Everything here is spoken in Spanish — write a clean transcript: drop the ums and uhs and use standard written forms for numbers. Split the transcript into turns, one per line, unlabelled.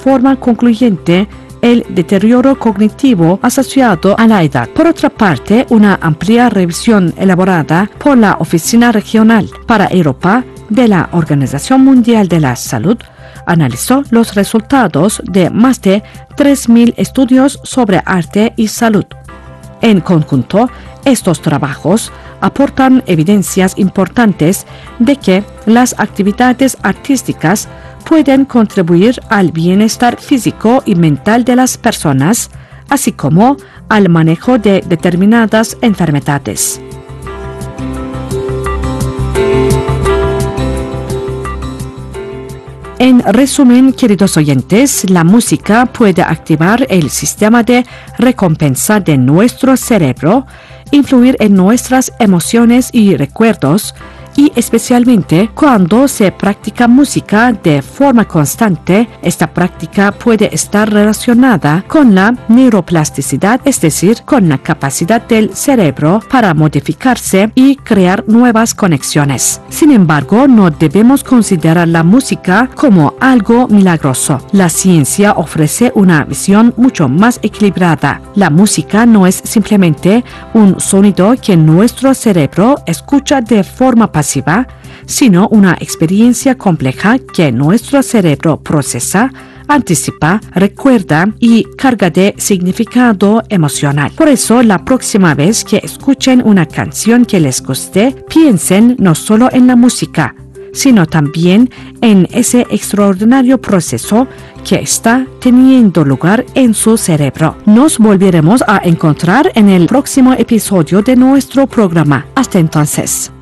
forma concluyente el deterioro cognitivo asociado a la edad. Por otra parte, una amplia revisión elaborada por la Oficina Regional para Europa de la Organización Mundial de la Salud analizó los resultados de más de 3.000 estudios sobre arte y salud. En conjunto, estos trabajos aportan evidencias importantes de que las actividades artísticas pueden contribuir al bienestar físico y mental de las personas, así como al manejo de determinadas enfermedades. En resumen, queridos oyentes, la música puede activar el sistema de recompensa de nuestro cerebro, influir en nuestras emociones y recuerdos, y especialmente cuando se practica música de forma constante, esta práctica puede estar relacionada con la neuroplasticidad, es decir, con la capacidad del cerebro para modificarse y crear nuevas conexiones. Sin embargo, no debemos considerar la música como algo milagroso. La ciencia ofrece una visión mucho más equilibrada. La música no es simplemente un sonido que nuestro cerebro escucha de forma pasiva, sino una experiencia compleja que nuestro cerebro procesa, anticipa, recuerda y carga de significado emocional. Por eso, la próxima vez que escuchen una canción que les guste, piensen no solo en la música, sino también en ese extraordinario proceso que está teniendo lugar en su cerebro. Nos volveremos a encontrar en el próximo episodio de nuestro programa. Hasta entonces.